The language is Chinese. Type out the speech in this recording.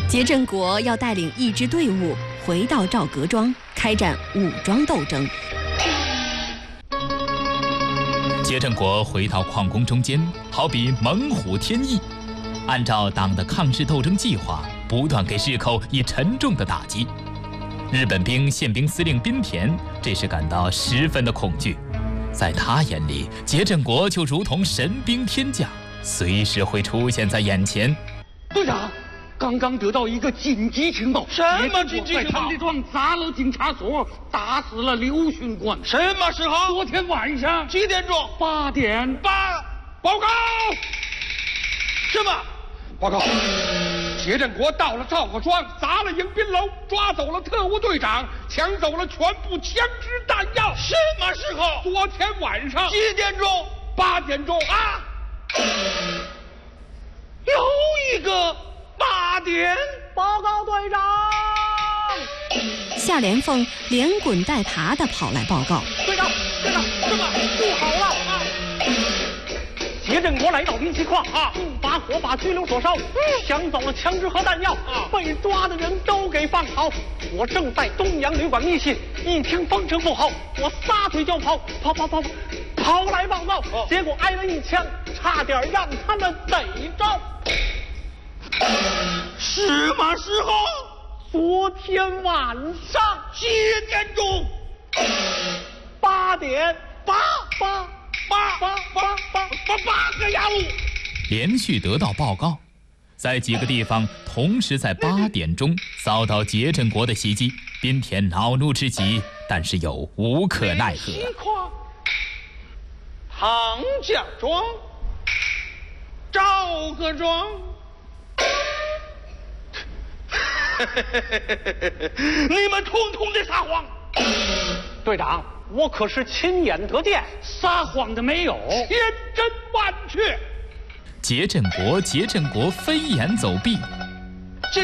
结振国要带领一支队伍回到赵阁庄，开展武装斗争。 结振国回到矿工中间，好比猛虎添翼，按照党的抗日斗争计划，不断给日寇以沉重的打击。日本兵宪兵司令滨田这时感到十分的恐惧，在他眼里，结振国就如同神兵天将，随时会出现在眼前。 队长，刚刚得到一个紧急情报， 什么紧急情报？ 在唐家庄砸了警察所，打死了刘巡官。 什么时候？ 昨天晚上。 几点钟 ？8点。 报告。什么？报告。结振国到了赵阁庄，砸了迎宾楼，抓走了特务队长，抢走了全部枪支弹药。什么时候？昨天晚上。几点钟？8点钟啊。又一个8点。 报告队长。 夏连凤连滚带爬地跑来报告。 队长，什么？不好了啊！结振国来到兵器矿啊，用把火把拘留所烧，抢走了枪支和弹药啊！被抓的人都给放好。我正在东阳旅馆密信，一听风声不好，我撒腿就跑来报告，结果挨了一枪，差点让他们逮着。 什么时候？ 昨天晚上。 几点钟 ？8点。 8个呀！ 连续得到报告，在几个地方同时在8点钟遭到结振国的袭击。滨田恼怒之极，但是又无可奈何。 唐家庄、赵阁庄，你们统统的撒谎！ 队长，我可是亲眼得见，撒谎的没有， 千真万确。 结振国飞檐走壁，